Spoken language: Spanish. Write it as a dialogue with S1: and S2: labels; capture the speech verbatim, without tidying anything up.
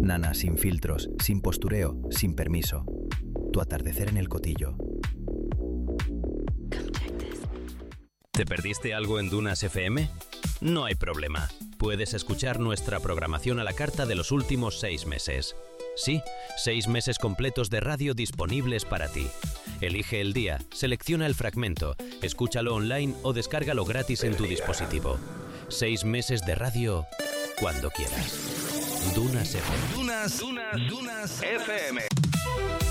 S1: Nana sin filtros, sin postureo, sin permiso. Tu atardecer en el Cotillo.
S2: ¿Te perdiste algo en Dunas F M? No hay problema. Puedes escuchar nuestra programación a la carta de los últimos seis meses. Sí, seis meses completos de radio disponibles para ti. Elige el día, selecciona el fragmento, escúchalo online o descárgalo gratis en tu dispositivo. Seis meses de radio cuando quieras. Dunas F M.
S3: Dunas, Dunas, Dunas F M.